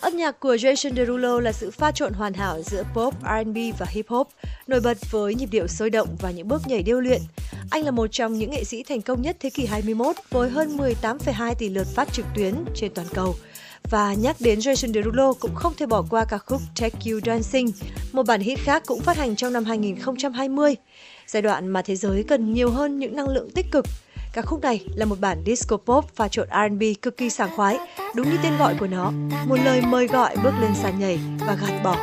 Âm nhạc của Jason Derulo là sự pha trộn hoàn hảo giữa pop, R&B và hip hop, nổi bật với nhịp điệu sôi động và những bước nhảy điêu luyện. Anh là một trong những nghệ sĩ thành công nhất thế kỷ 21 với hơn 18,2 tỷ lượt phát trực tuyến trên toàn cầu. Và nhắc đến Jason Derulo cũng không thể bỏ qua ca khúc Take You Dancing, một bản hit khác cũng phát hành trong năm 2020, giai đoạn mà thế giới cần nhiều hơn những năng lượng tích cực. Ca khúc này là một bản disco pop pha trộn R&B cực kỳ sảng khoái, đúng như tên gọi của nó, một lời mời gọi bước lên sàn nhảy và gạt bỏ